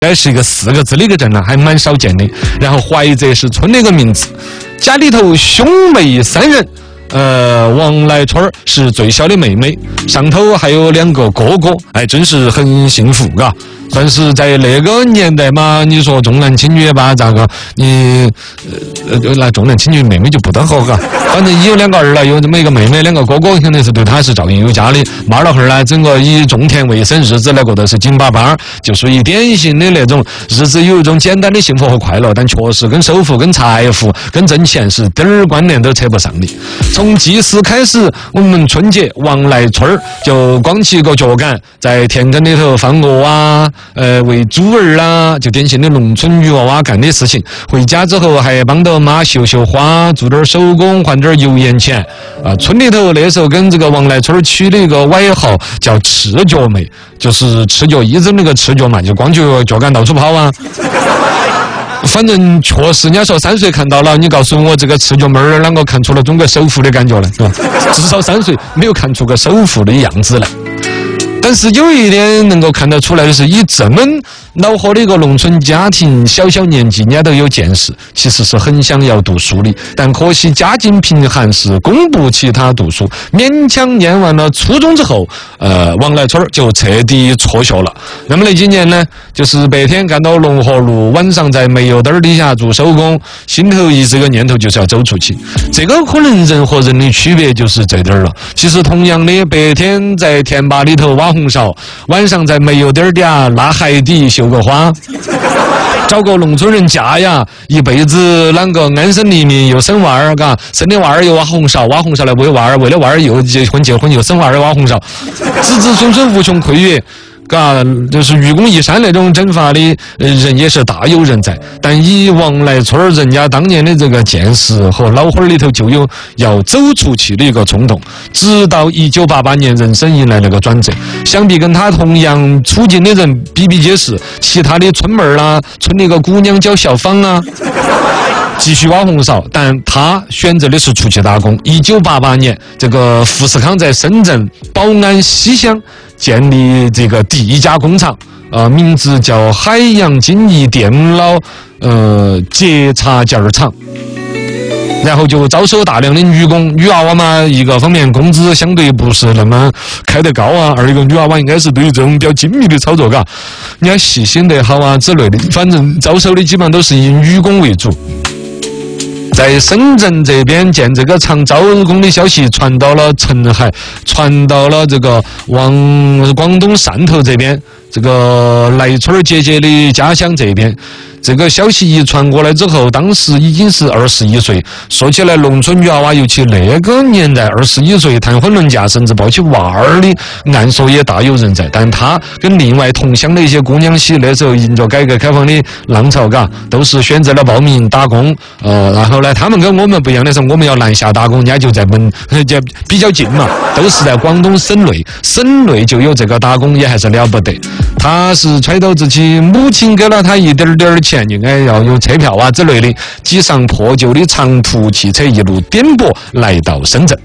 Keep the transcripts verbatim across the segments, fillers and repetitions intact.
该是一个四个字的一个镇了，还蛮少见的。然后怀泽是村的一个名字，家里头兄妹三人。呃，王来春是最小的妹妹，上头还有两个哥哥，哎，真是很幸福，嘎。但是在那个年代嘛，你说重男轻女吧，咋个？你呃那重男轻女妹妹就不得好，嘎。反正有两个儿了，有这么一个妹妹，两个哥哥，肯定是对她是照应有加的。妈老汉儿呢，整个以种田为生，日子来过得是紧巴巴，就属于典型的那种日子有一种简单的幸福和快乐，但确实跟首富、跟财富、跟挣钱是点儿关联都扯不上的。从祭祀开始，我们春节王来春儿就光起个脚杆，在田埂里头放鹅啊，呃，喂猪儿啦，就典型的农村女娃娃干的事情。回家之后还帮到妈绣绣花，做点手工，还点油盐钱。啊，村里头那时候跟这个王来春儿取了一个外号叫赤脚妹，就是赤脚医生那个赤脚嘛，就光脚脚杆到处跑啊。反正确实，人家说三岁看到了，你告诉我这个赤脚妹儿啷个看出了中国首富的感觉来，是吧？至少三岁没有看出个首富的样子来。但是有一点能够看得出来的是，以这么恼火的一个农村家庭，小小年纪人家都有见识，其实是很想要读书的，但可惜家境贫寒，是供不起他读书，勉强念完了初中之后，呃，王来春就彻底辍学了。那么那几年呢，就是白天干到龙河路，晚上在煤油灯底下做手工，心头一直个念头就是要走出去。这个可能人和人的区别就是这点儿了。其实同样的，白天在田坝里头挖红苕，晚上在煤油灯底下拉海底绣个花，找个农村人嫁呀，一辈子啷个安身立命，又生娃儿，嘎，生的娃儿又挖红苕，挖红苕来喂娃儿，为了娃儿又结婚结婚又生娃儿挖红苕，子子孙孙无穷匮也。嘎，就是愚公移山那种整法的人也是大有人在，但以王来春儿人家当年的这个见识和脑花里头就有要走出去的一个冲动，直到一九八八年人生迎来那个转折。想必跟他同样处境的人比比皆是，其他的村妹儿啦，村里个姑娘叫小芳啊。继续挖红苕，但他选择的是出去打工。一九八八年，这个富士康在深圳宝安西乡建立这个第一家工厂，呃，名字叫海洋精益电脑呃节插件厂。然后就招收大量的女工，女娃娃嘛，一个方面工资相对不是那么开得高啊，二一个女娃娃应该是对于这种比较精密的操作，嘎，你要细心得好啊之类的，反正招收的基本上都是以女工为主。在深圳这边建这个厂招工的消息传到了澄海，传到了这个往广东汕头这边，这个来春儿姐姐的家乡这边。这个消息一传过来之后，当时已经是二十一岁。说起来，农村女娃娃，尤其那个年代，二十一岁谈婚论嫁，甚至抱起娃儿的，按说也大有人在。但她跟另外同乡的一些姑娘些，那时候迎着改革开放的浪潮，嘎，都是选择了报名打工。呃，然后呢，他们跟我们不一样的是，我们要南下打工，人家就在门，就比较近嘛，都是在广东省内，省内就有这个打工，也还是了不得。他是揣到自己母亲给了他一点点钱。应该要有车票啊之类的，挤上破旧的长途汽车，一路颠簸来到深圳。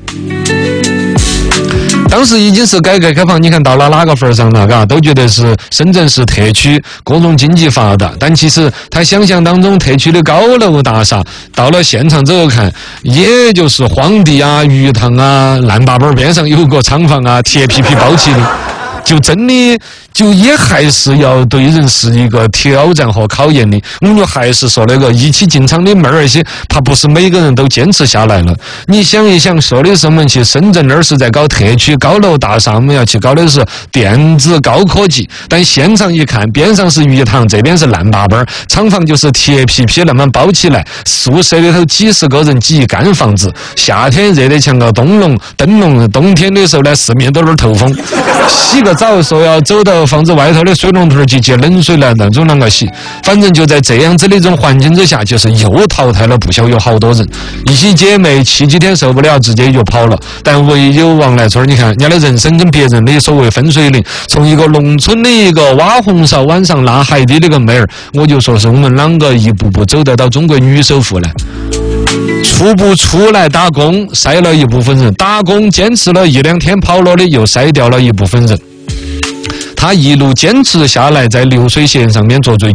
当时已经是改革开放，你看到了哪个份上了，嘎，都觉得是深圳是特区，各种经济发达。但其实他想象当中特区的高楼大厦，到了现场之后看，也就是荒地啊、鱼塘啊、烂坝板边上有个厂房啊，铁皮皮包起的。就真的就也还是要对人是一个挑战和考验的。我们就还是说那个一起进厂的妹儿些，怕不是每个人都坚持下来了。你想一想，说的是我们去深圳那儿是在搞特区高楼大厦，我们要去搞的是电子高科技，但现场一看，边上是鱼塘，这边是烂坝板，厂房就是铁皮皮那么包起来，宿舍里头几十个人挤一干房子，夏天热得像个灯笼灯笼，冬天的时候呢四面都是透风，洗个澡说要走到房子外头的水龙头去接冷水来，那种啷个洗？反正就在这样子的一种环境之下，就是又淘汰了不小有好多人。一些姐妹七几天受不了，直接就跑了。但唯有王来春，你看人家的人生跟别人的所谓分水岭，从一个农村的一个挖红苕晚上拉海底的个妹儿，我就说是我们啷个一步步走得到中国女首富呢？初步出来打工筛了一部分人，打工坚持了一两天跑了的又筛掉了一部分人。 他一路坚持下来，在流水线上面做最